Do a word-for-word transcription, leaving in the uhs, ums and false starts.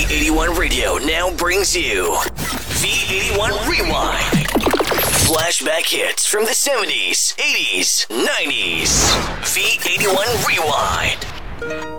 eighty-one Radio now brings you V eighty-one Rewind. Flashback hits from the seventies, eighties, nineties. V eighty-one Rewind.